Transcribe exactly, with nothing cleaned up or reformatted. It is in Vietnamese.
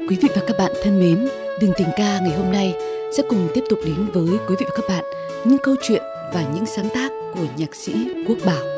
Quý vị và các bạn thân mến, Đường Tình Ca ngày hôm nay sẽ cùng tiếp tục đến với quý vị và các bạn những câu chuyện và những sáng tác của nhạc sĩ Quốc Bảo.